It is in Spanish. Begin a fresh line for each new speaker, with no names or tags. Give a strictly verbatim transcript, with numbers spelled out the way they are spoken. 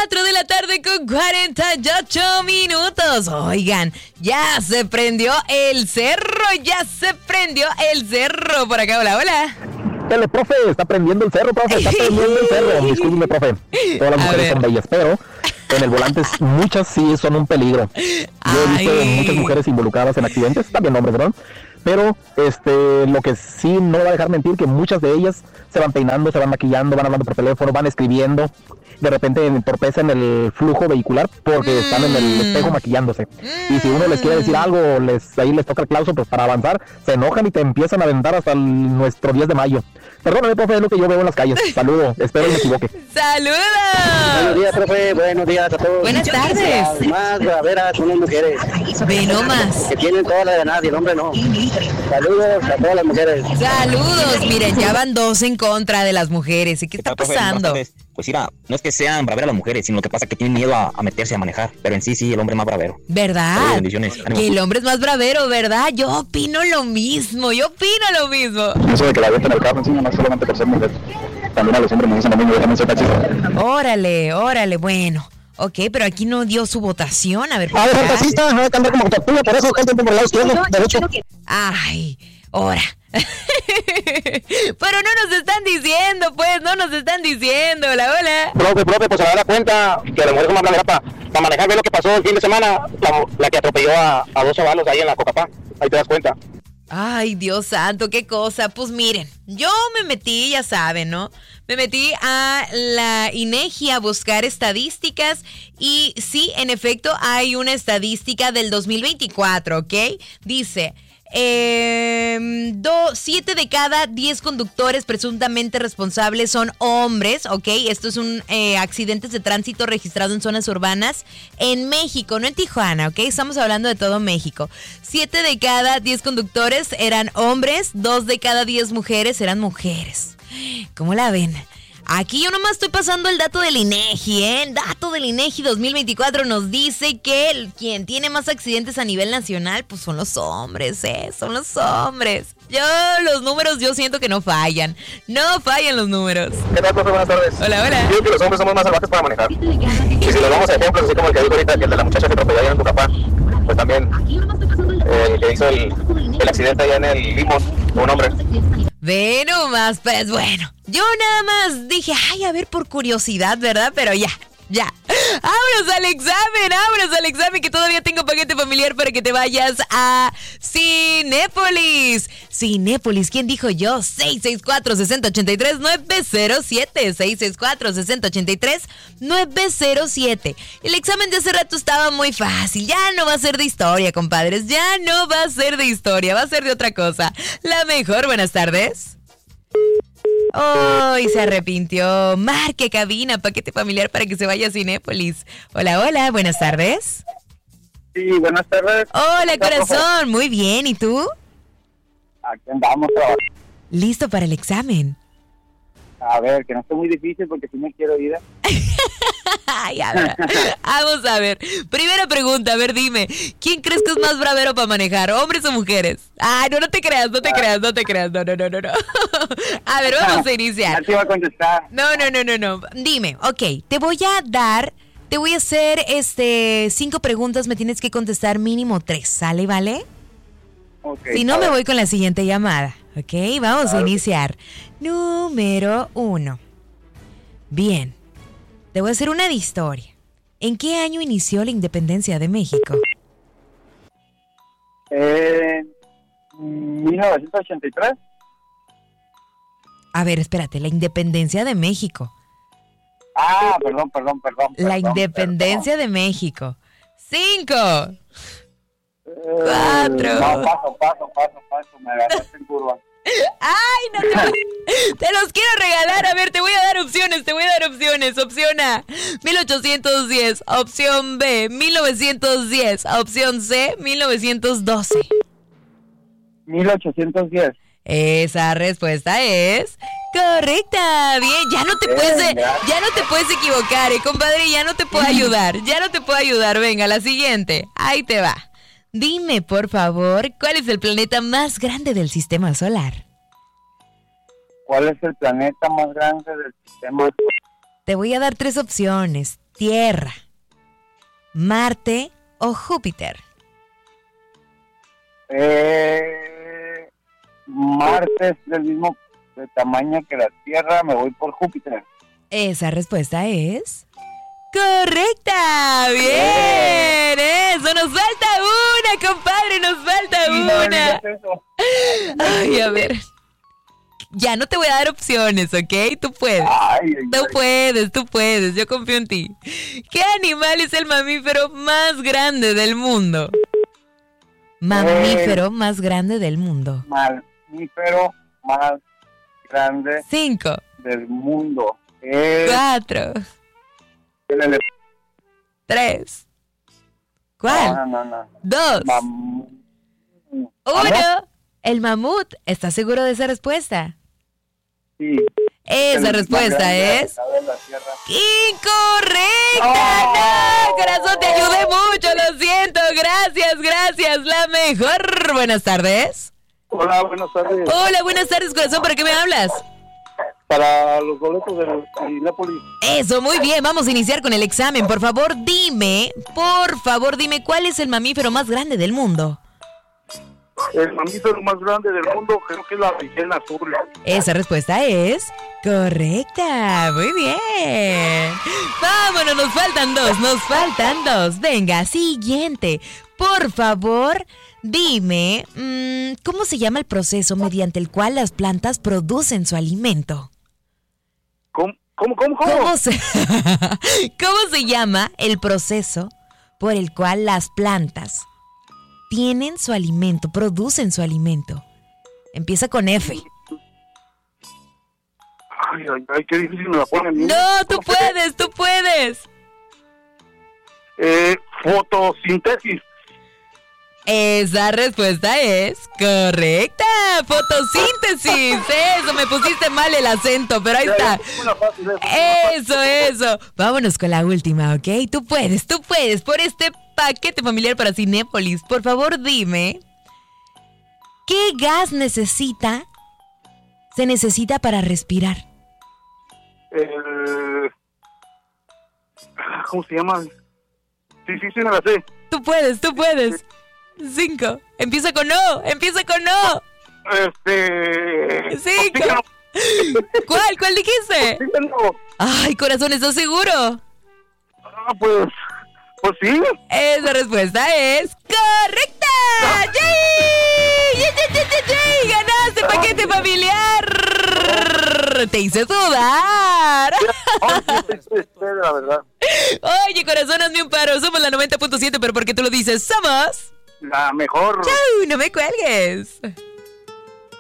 cuatro de la tarde con cuarenta y ocho minutos. Oigan, ya se prendió el cerro, ya se prendió el cerro. Por acá, hola, hola.
Dale, profe, está prendiendo el cerro, profe, está prendiendo el cerro. Discúlpeme, profe. Todas las mujeres son bellas, pero en el volante muchas sí son un peligro. Yo he visto
Ay.
muchas mujeres involucradas en accidentes, también hombres, ¿verdad? Pero este, lo que sí no va a dejar mentir, que muchas de ellas se van peinando, se van maquillando, van hablando por teléfono, van escribiendo. De repente entorpecen el flujo vehicular porque mm. están en el espejo maquillándose. Mm. Y si uno les quiere decir algo, les, ahí les toca el clauso, pues para avanzar, se enojan y te empiezan a aventar hasta el, nuestro diez de mayo. Perdóname, profe, es lo que yo veo en las calles. Saludo, espero que me equivoque.
¡Saludos!
Buenos días, profe, buenos días a todos.
Buenas tardes.
Las más braveras son las mujeres.
Ve nomás.
Que tienen toda la ganas y el hombre no. Saludos a todas las mujeres.
Saludos, miren, ya van dos en contra de las mujeres. ¿Y qué está pasando?
Pues mira, no es que sean braveras las mujeres, sino lo que pasa es que tienen miedo a, a meterse a manejar. Pero en sí, sí, el hombre es más bravero.
¿Verdad?
Bendiciones.
Que el hombre es más bravero, ¿verdad? Yo opino lo mismo, yo opino lo mismo.
Eso de que la avienten al carro encima no es solamente por ser mujer. También a los hombres me dicen lo mismo, yo también soy taxista.
Órale, órale, bueno. Ok, pero aquí no dio su votación, a ver.
Ah, es taxista, no cambiar como tortuga, por eso el tiempo por el lado izquierdo, derecho.
Ay, ahora. Pero no nos están diciendo, pues, no nos están diciendo. Hola, hola.
Profe, profe, pues se da cuenta que la mujer es más bravera para pa manejar. Ve lo que pasó el fin de semana, la, la que atropelló a, a dos chavalos ahí en la Cocapá. Ahí te das cuenta.
Ay, Dios santo, qué cosa. Pues miren, yo me metí, ya saben, ¿no? Me metí a la INEGI a buscar estadísticas y sí, en efecto, hay una estadística del dos mil veinticuatro, ¿ok? Dice, eh, do, siete de cada diez conductores presuntamente responsables son hombres, ¿ok? Esto es un eh, accidentes de tránsito registrado en zonas urbanas en México, no en Tijuana, ¿ok? Estamos hablando de todo México. siete de cada diez conductores eran hombres, dos de cada diez mujeres eran mujeres. ¿Cómo la ven? Aquí yo nomás estoy pasando el dato del INEGI, ¿eh? El dato del INEGI dos mil veinticuatro nos dice que el, quien tiene más accidentes a nivel nacional, pues son los hombres, ¿eh? Son los hombres. Yo, los números, yo siento que no fallan. No fallan los números.
¿Qué tal, profe? Buenas tardes.
Hola, hola.
Yo creo que los hombres somos más salvajes para manejar. Y si nos vamos a ejemplos, así como el que dijo ahorita, que el de la muchacha que atropelló allá en Tucapán, pues también eh, el que hizo el, el accidente allá en el Limos, un hombre.
Ve nomás, pues bueno. Yo nada más dije, ay, a ver, por curiosidad, ¿verdad? Pero ya, ya. ¡Vámonos al examen! ¡Vámonos al examen! Que todavía tengo paquete familiar para que te vayas a Cinépolis. Cinépolis, ¿quién dijo yo? seis seis cuatro, seis cero ocho tres, nueve cero siete. seis seis cuatro, seis cero ocho tres, nueve cero siete. El examen de hace rato estaba muy fácil. Ya no va a ser de historia, compadres. Ya no va a ser de historia. Va a ser de otra cosa. La mejor, buenas tardes. Hoy oh, se arrepintió. Marque cabina, paquete familiar para que se vaya a Cinépolis. Hola, hola, buenas tardes.
Sí, buenas tardes.
Hola, corazón, muy bien, ¿y tú?
Aquí andamos trabajando.
¿Listo para el examen?
A ver, que no esté muy difícil porque sí me quiero ir.
Ay, a ver, vamos a ver. Primera pregunta, a ver, dime. ¿Quién crees que es más bravero para manejar, hombres o mujeres? Ay, no, no te creas, no te creas, no te creas. No, no, no, no, no. A ver, vamos a iniciar.
Ya te iba a contestar.
No, no, no, no, no. Dime, ok, te voy a dar, te voy a hacer este cinco preguntas, me tienes que contestar mínimo tres, ¿sale, vale?
Okay,
si no, me voy con la siguiente llamada. Ok, vamos claro. a iniciar. Número uno. Bien, te voy a hacer una de historia. ¿En qué año inició la independencia de México?
Eh, mil novecientos ochenta y tres.
A ver, espérate, la independencia de México.
Ah, perdón, perdón, perdón.
La
perdón,
independencia
perdón.
de México. Cinco.
Eh,
Cuatro.
No, paso, paso, paso, paso. Me agarraste en curva.
¡Ay, no te, te los quiero regalar! A ver, te voy a dar opciones, te voy a dar opciones. Opción A, mil ochocientos diez. Opción B, mil novecientos diez. Opción C, mil novecientos doce.
mil ochocientos diez.
Esa respuesta es correcta. Bien, ya no te puedes, ya no te puedes equivocar, eh, compadre, ya no te puedo ayudar. Ya no te puedo ayudar. Venga, la siguiente. Ahí te va. Dime, por favor, ¿cuál es el planeta más grande del sistema solar?
¿Cuál es el planeta más grande del sistema solar?
Te voy a dar tres opciones. Tierra, Marte o Júpiter.
Eh, Marte es del mismo de tamaño que la Tierra, me voy por Júpiter.
Esa respuesta es correcta. Bien, eso, nos falta una, compadre, nos falta una. Ay, a ver. Ya no te voy a dar opciones, ¿ok? Tú puedes.
Ay, ay,
Tú
ay.
puedes, tú puedes. Yo confío en ti. ¿Qué animal es el mamífero más grande del mundo? Mamífero más grande del mundo.
Mamífero más grande
Cinco,
del mundo. Es
cuatro,
el elefante.
tres. ¿Cuál?
No, no, no.
Dos,
Mam-
uno. El mamut. ¿Estás seguro de esa respuesta?
Sí.
Esa
El
respuesta
más grande
es
de la Tierra.
incorrecta. No, corazón, te ayudé mucho, lo siento. Gracias, gracias. La mejor. Buenas tardes.
Hola, buenas tardes.
Hola, buenas tardes, corazón. ¿Para qué me hablas?
Para los boletos de Indianápolis.
Eso, muy bien. Vamos a iniciar con el examen. Por favor, dime, por favor, dime cuál es el mamífero más grande del mundo.
El mamífero más grande del mundo creo que es la ballena azul.
Esa respuesta es correcta. Muy bien. Vámonos, nos faltan dos, nos faltan dos. Venga, siguiente. Por favor, dime, mmm, ¿cómo se llama el proceso mediante el cual las plantas producen su alimento?
¿Cómo, cómo, cómo? cómo?
¿Cómo se, ¿Cómo se llama el proceso por el cual las plantas tienen su alimento, producen su alimento? Empieza con F.
Ay, ay, ay, qué difícil me la ponen.
No, tú puedes, tú puedes.
Eh, fotosíntesis.
Esa respuesta es correcta. Fotosíntesis. Eso, me pusiste mal el acento, pero ahí está. Eso, eso. Vámonos con la última, ¿ok? Tú puedes, tú puedes. Por este paquete familiar para Cinépolis, por favor, dime, ¿qué gas necesita, se necesita para respirar?
El... ¿Cómo se llama? Sí, sí, sí, me la sé.
Tú puedes, tú puedes. Cinco. Empieza con O, empieza con O.
Este...
Cinco.
Oxígeno.
¿Cuál? ¿Cuál dijiste?
Oxígeno.
Ay, corazón, ¿estás seguro?
Ah, pues... Pues sí.
Esa respuesta es correcta. ¡Yay! ¡Yay, yay, yay, yay! ¡Ganaste paquete familiar! Te hice dudar.
Ay, sí, sí, sí, la verdad.
Oye, corazón, hazme un paro. Somos la noventa punto siete, pero porque tú lo dices, somos...
La mejor.
¡Chau! ¡No me cuelgues!